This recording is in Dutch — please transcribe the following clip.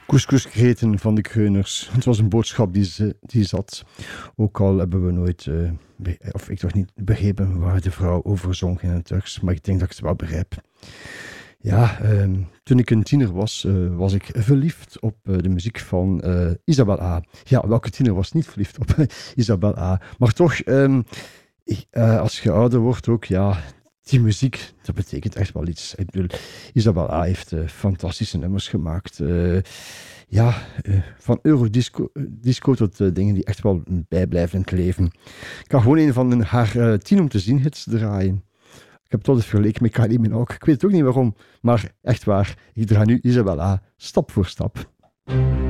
Couscous gegeten van de Kreuners. Het was een boodschap die zat. Ook al hebben we nooit, of ik toch niet begrepen waar de vrouw over zong in het Turks. Maar ik denk dat ik het wel begrijp. Ja, toen ik een tiener was, was ik verliefd op de muziek van Isabel A. Ja, welke tiener was niet verliefd op Isabel A? Maar toch, als je ouder wordt ook, ja, die muziek, dat betekent echt wel iets. Ik bedoel, Isabel A. heeft fantastische nummers gemaakt. Van Eurodisco tot dingen die echt wel bijblijven in het leven. Ik kan gewoon een van haar 10 om te zien hits draaien. Ik heb het altijd vergeleken met Kylie Minogue. Ik weet het ook niet waarom, maar echt waar. Ik draai nu Isabel A. stap voor stap.